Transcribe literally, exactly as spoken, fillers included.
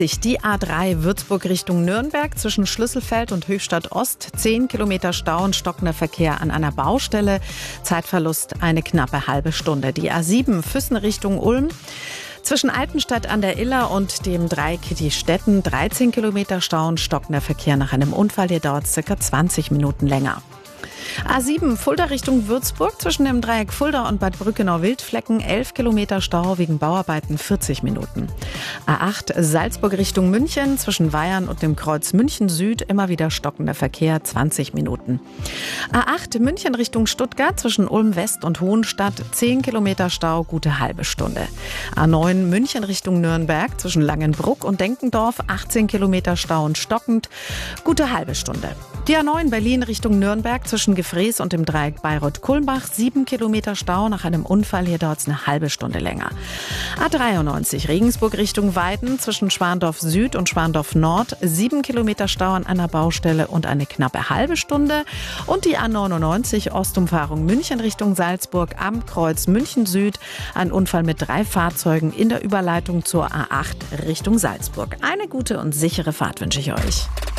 Die A drei Würzburg Richtung Nürnberg zwischen Schlüsselfeld und Höchstadt Ost. zehn Kilometer Stau und stockender Verkehr an einer Baustelle. Zeitverlust eine knappe halbe Stunde. Die A sieben Füssen Richtung Ulm. Zwischen Altenstadt an der Iller und dem Dreieck Kittistetten dreizehn Kilometer Stau und stockender Verkehr nach einem Unfall. Hier dauert es circa zwanzig Minuten länger. A sieben Fulda Richtung Würzburg zwischen dem Dreieck Fulda und Bad Brückenau-Wildflecken elf Kilometer Stau wegen Bauarbeiten vierzig Minuten. A acht Salzburg Richtung München zwischen Weyern und dem Kreuz München Süd immer wieder stockender Verkehr zwanzig Minuten. A acht München Richtung Stuttgart zwischen Ulm West und Hohenstadt zehn Kilometer Stau, gute halbe Stunde. A neun München Richtung Nürnberg zwischen Langenbruck und Denkendorf achtzehn Kilometer Stau und stockend, gute halbe Stunde. Die A neun Berlin Richtung Nürnberg zwischen Gefrees und dem Dreieck Bayreuth-Kulmbach sieben Kilometer Stau nach einem Unfall. Hier dauert es eine halbe Stunde länger. A dreiundneunzig Regensburg Richtung Weiden zwischen Schwandorf Süd und Schwandorf Nord sieben Kilometer Stau an einer Baustelle und eine knappe halbe Stunde. Und die A neunundneunzig Ostumfahrung München Richtung Salzburg am Kreuz München Süd. Ein Unfall mit drei Fahrzeugen in der Überleitung zur A acht Richtung Salzburg. Eine gute und sichere Fahrt wünsche ich euch.